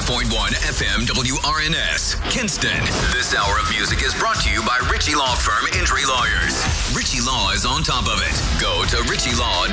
FM WRNS, Kinston. This hour of music is brought to you by Ritchie Law Firm Injury Lawyers. Ritchie Law is on top of it. Go to ritchielaw.ca.